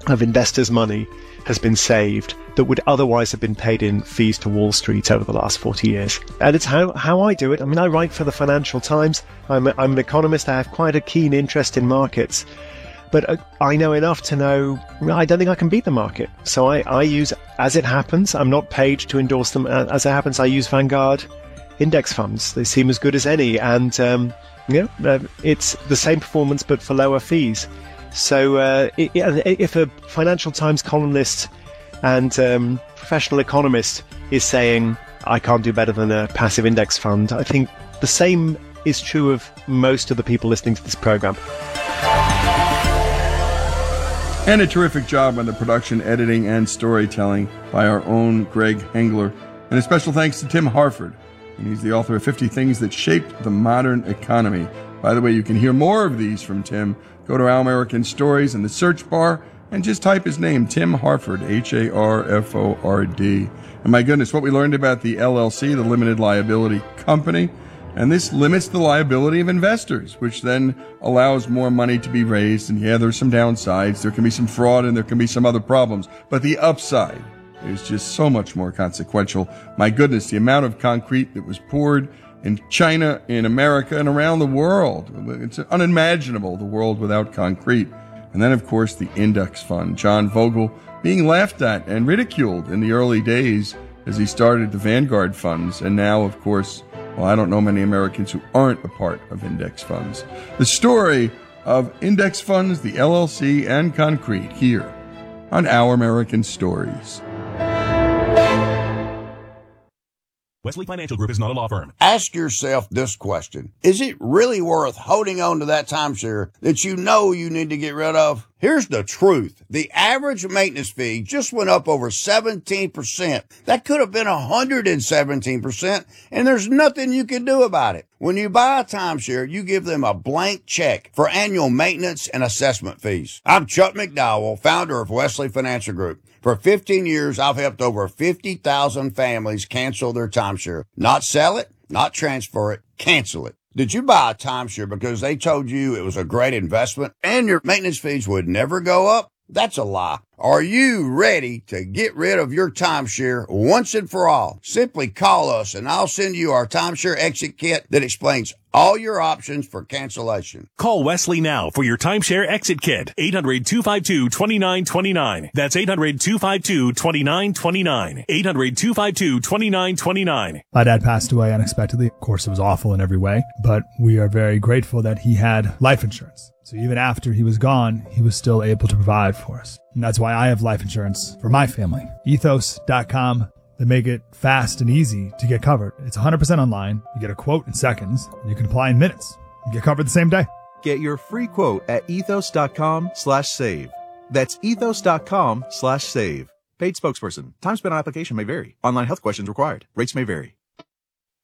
of investors' money has been saved that would otherwise have been paid in fees to Wall Street over the last 40 years. And it's how I do it. I mean, I write for the Financial Times. I'm an economist. I have quite a keen interest in markets. But I know enough to know I don't think I can beat the market. So I use, as it happens, I'm not paid to endorse them. As it happens, I use Vanguard index funds. They seem as good as any. And, it's the same performance, but for lower fees. So if a Financial Times columnist and professional economist is saying, I can't do better than a passive index fund, I think the same is true of most of the people listening to this program. And a terrific job on the production, editing, and storytelling by our own Greg Hengler. And a special thanks to Tim Harford. And he's the author of 50 Things That Shaped the Modern Economy. By the way, you can hear more of these from Tim. Go to Our American Stories in the search bar and just type his name, Tim Harford, Harford. And my goodness, what we learned about the LLC, the Limited Liability Company. And this limits the liability of investors, which then allows more money to be raised. And yeah, there's some downsides. There can be some fraud and there can be some other problems. But the upside is just so much more consequential. My goodness, the amount of concrete that was poured in China, in America, and around the world. It's unimaginable, the world without concrete. And then, of course, the index fund. John Vogel being laughed at and ridiculed in the early days as he started the Vanguard funds. And now, of course, well, I don't know many Americans who aren't a part of index funds. The story of index funds, the LLC, and concrete here on Our American Stories. Wesley Financial Group is not a law firm. Ask yourself this question. Is it really worth holding on to that timeshare that you know you need to get rid of? Here's the truth. The average maintenance fee just went up over 17%. That could have been 117%, and there's nothing you can do about it. When you buy a timeshare, you give them a blank check for annual maintenance and assessment fees. I'm Chuck McDowell, founder of Wesley Financial Group. For 15 years, I've helped over 50,000 families cancel their timeshare. Not sell it, not transfer it, cancel it. Did you buy a timeshare because they told you it was a great investment and your maintenance fees would never go up? That's a lie. Are you ready to get rid of your timeshare once and for all? Simply call us and I'll send you our timeshare exit kit that explains all your options for cancellation. Call Wesley now for your timeshare exit kit. 800-252-2929. That's 800-252-2929. 800-252-2929. My dad passed away unexpectedly. Of course, it was awful in every way, but we are very grateful that he had life insurance. So even after he was gone, he was still able to provide for us. And that's why I have life insurance for my family. Ethos.com. They make it fast and easy to get covered. It's 100% online. You get a quote in seconds. You can apply in minutes. You get covered the same day. Get your free quote at ethos.com/save. That's ethos.com/save. Paid spokesperson. Time spent on application may vary. Online health questions required. Rates may vary.